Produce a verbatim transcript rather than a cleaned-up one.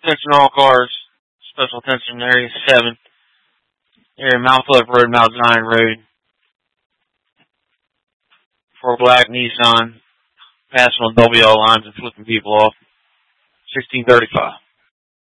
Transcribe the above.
Attention all cars. Special attention Area seven. Area Mount Pleasant Road, Mount Zion Road. For a black Nissan. Passing on W L lines and flipping people off. sixteen thirty-five.